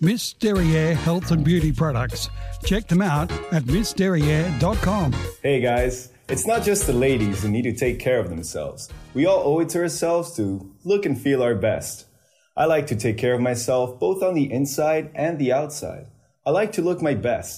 Miss Derriere Health and Beauty Products. Check them out at missderriere.com. Hey guys, it's not just the ladies who need to take care of themselves. We all owe it to ourselves to look and feel our best. I like to take care of myself both on the inside and the outside. I like to look my best.